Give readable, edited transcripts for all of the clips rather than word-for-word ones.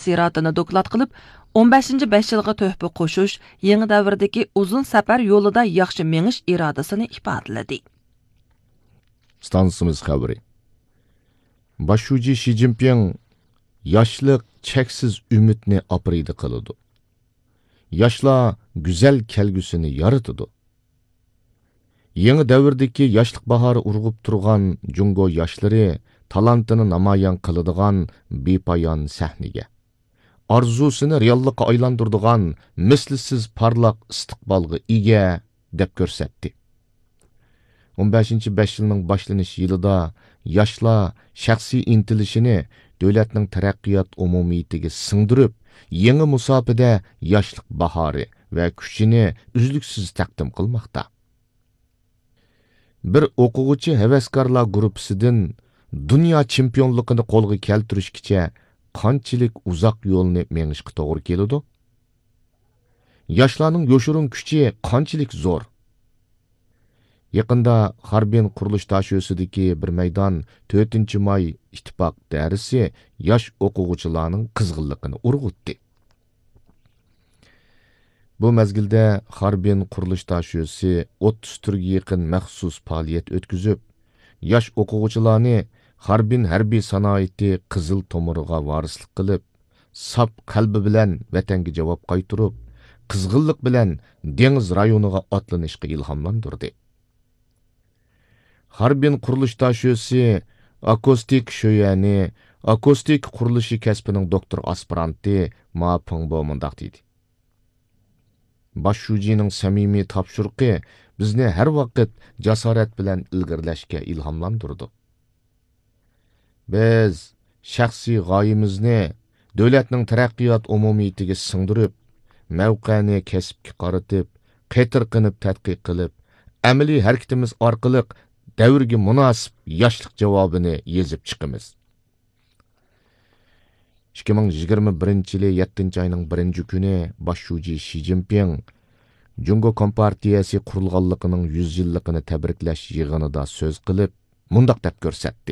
təsiratını doklad qılıb, 15-5 yılğa töhbə qoşuş, yeni davrdaki uzun səfər yolida yaxşı meniş iradasını ifadələdi. Stansımız xəbəri. Başuji Xi Jinping yaşlıq çəksiz ümidni apriydi qılıdı. Yaşlar güzel kelgüsünü yaratıdı. Yeni davrdaki yaşlıq baharı urğup turğan Jungo yaşları talantını namayan qılıdığan bepayan səhnige. Arzusunu reallıqqa aylandırdıgan mislisiz parlaq istiqbalğı ige dep görsətdi. 15-5 yılının başlanış yılında yaşlar şəxsi intilişini dövlətinin tərəqqiyat umumiyetiga singdirib, yeni musafide yaşlıq baharı ve küçünü üzlüksüz təqdim qılmaqda. Bir o'quvchi heveskarlar grupsidan dünya çempionluğunu qo'lga keltirishgacha qanchalik uzoq yo'lni mengishga to'g'ri keladi? Yoshlarning yoshurun kuchi qanchalik zo'r? Yaqinda Harbin qurilish tashiyosidagi bir maydon 4-may ittifoq darsi yosh o'quvchilarning qizg'inligini urg'utdi. Bu mezgilde Harbin qurilish tashiyosi 30 turga yaqin maxsus faoliyat o'tkazib, yosh o'quvchilarni Harbin harbiy sanoati qizil tomiriga varislik qilib, sap qalbi bilan vatanga javob qaytirib, qizg'inlik bilan dengiz rayoniga otlanishga ilhomlantirdi. Harbin qurilish tashiyosi akustik sho'yani, akustik qurilishi kasbining doktor aspiranti Ma Pengbo mundaq deydi. Başşujining samimiy topshiriqi bizni har vaqt jasorat bilan ilgirlashga ilhomlantirdi. Biz shaxsiy g'oyamizni davlatning taraqqiyot umumiyatiga singdirib, mavqani kasbga qaratib, qaytirqinib tadqiq qilib, amaliy harakatimiz orqali davrga munosib yoshlik javobini yezib chiqamiz. 2021-yili 7-ayning 1-kuni Başşuji Xi Jinping Jungo Kompartiyasi qurilganligining 100 yilligini tabriklash yig'inida so'z qilib, mundaq deb ko'rsatdi.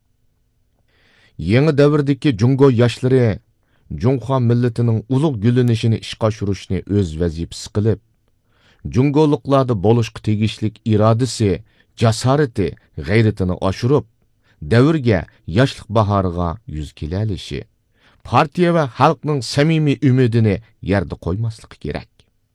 Yangi davrdagi Jungo yoshlari Junxo millatining ulug' gulinishini ishga oshirishni o'z vazifasi qilib, Jungoliklarda bo'lishga tegishlik irodasi, jasorati, g'ayratini oshirib, davrga yoshlik bahoriga yuz kelalishi, partiya va xalqning samimiy umidini yerda qo'ymasligi kerak.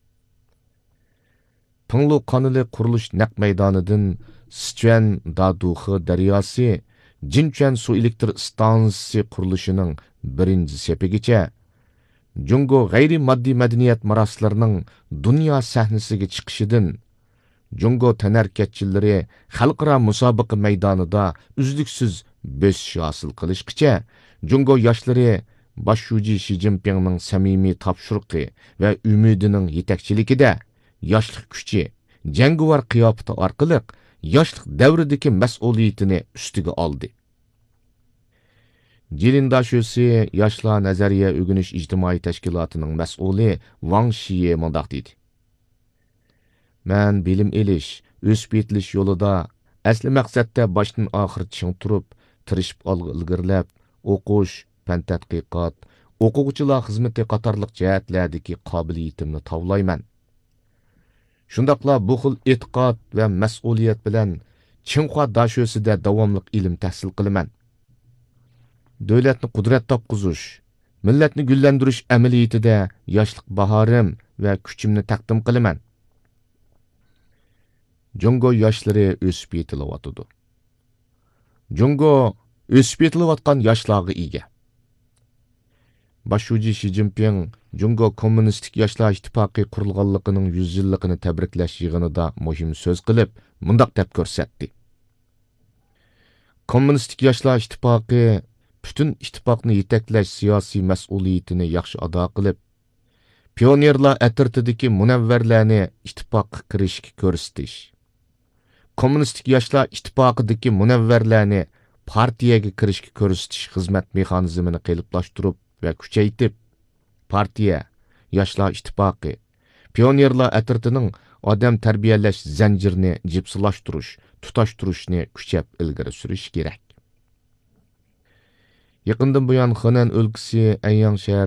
Pinglu qonili qurilish naq maydonidan Sichuan Daduxi daryosi Jinchuan su elektr stansiyasi qurilishining birinchi sepigacha Jungo g'ayri moddiy madaniyat marosimlarining dunyo sahnasiga chiqishidan Jungo tanarkatchilari xalqaro musobaqa maydonida uzluksiz bosish hosil qilishgacha Jungo yoshlari Başşuji Xi Jinpingning samimiy topshiriqi va umidining yetakchiligida yoshlik kuchi, jangovar qiyofati orqali yoshlik davridagi mas'uliyatini ustiga oldi. Jilindashosi yoshlar nazariya o'rganish ijtimoiy tashkilotining mas'uli Wang Shiye mundaq deydi. Men bilim elish, o'sib yetilish yo'lida asli maqsadda boshdan oxir ching turib, tirishib ilgirlab, o'qish, fan tadqiqot, o'quvchilar xizmati qatorliq jihatlardagi qobiliyatimni tavlayman. Shundaqla bu xil e'tiqod va mas'uliyat bilan Chinxua dashosida davomli ilm tahsil qilaman. Davlatni qudrat topqizish, millatni gullantirish amaliyotida yoshlik bahorim va kuchimni taqdim qilaman. Jungo yoshlari o'sib yetilayotdi. Jungo o'sib yetilayotgan yoshlarga ega. Başşuji Xi Jinping Jungo Kommunistik Yoshlar ittifoqi qurilganligining 100 yilligini tabriklash yig'inida muhim so'z qilib, mundaq deb ko'rsatdi. Kommunistik Yoshlar ittifoqi butun ittifoqni yetaklash siyosiy mas'uliyatini yaxshi ado qilib, pionerlar atrofidagi munavvarlarni ittifoqqa kirishga ko'rsatish, Kommunistik Yoshlar ittifoqidagi munavvarlarni partiyaga kirishga ko'rsatish xizmat mexanizmini qeliplashtirib ve kuchaytib, partiya, yoshlar ittifoqi, pionerlar atritining odam tarbiyalash zanjirini jipsilashtirish, tutashtirishni kuchab ilgari surish kerak. Yaqindan buyon Xanan o'lkasi Anyang shahar